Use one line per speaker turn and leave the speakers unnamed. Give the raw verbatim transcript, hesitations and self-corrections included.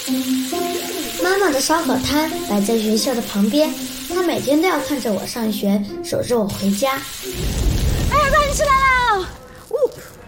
妈妈的烧烤摊摆在学校的旁边，她每天都要看着我上学，守着我回家。
哎呀，快点起来了！呜